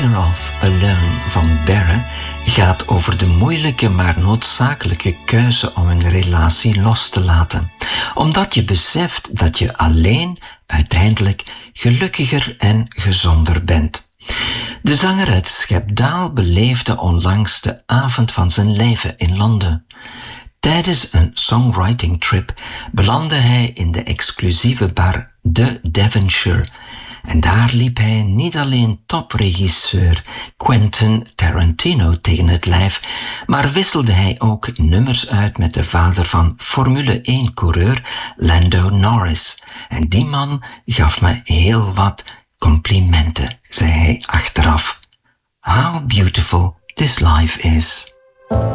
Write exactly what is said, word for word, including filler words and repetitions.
Better Off Alone van Barra gaat over de moeilijke maar noodzakelijke keuze om een relatie los te laten. Omdat je beseft dat je alleen uiteindelijk gelukkiger en gezonder bent. De zanger uit Schepdaal beleefde onlangs de avond van zijn leven in Londen. Tijdens een songwriting trip belandde hij in de exclusieve bar The Devonshire. En daar liep hij niet alleen topregisseur Quentin Tarantino tegen het lijf, maar wisselde hij ook nummers uit met de vader van Formule één-coureur Lando Norris. En die man gaf me heel wat complimenten, zei hij achteraf. How beautiful this life is.